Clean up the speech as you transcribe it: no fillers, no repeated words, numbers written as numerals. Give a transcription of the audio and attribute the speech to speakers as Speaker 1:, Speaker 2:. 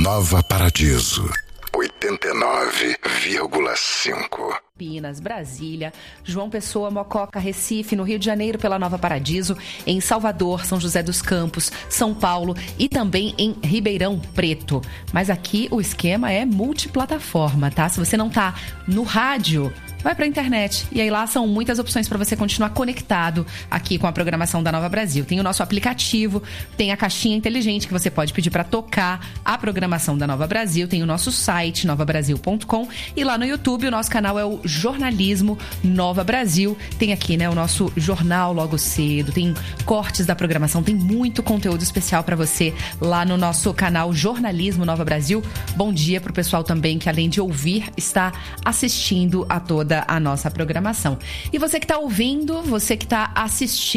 Speaker 1: Nova Paradiso 89,5.
Speaker 2: Campinas, Brasília, João Pessoa, Mococa, Recife, no Rio de Janeiro pela Nova Paradiso, em Salvador, São José dos Campos, São Paulo e também em Ribeirão Preto. Mas aqui o esquema é multiplataforma, tá? Se você não tá no rádio, vai pra internet. E aí lá são muitas opções para você continuar conectado aqui com a programação da Nova Brasil. Tem o nosso aplicativo, tem a caixinha inteligente que você pode pedir para tocar a programação da Nova Brasil. Tem o nosso site, novabrasil.com. E lá no YouTube, o nosso canal é o Jornalismo Nova Brasil. Tem aqui, né, o nosso jornal logo cedo. Tem cortes da programação, tem muito conteúdo especial para você lá no nosso canal Jornalismo Nova Brasil. Bom dia pro pessoal também que, além de ouvir, está assistindo a toda a nossa programação. E você que está ouvindo, você que está assistindo,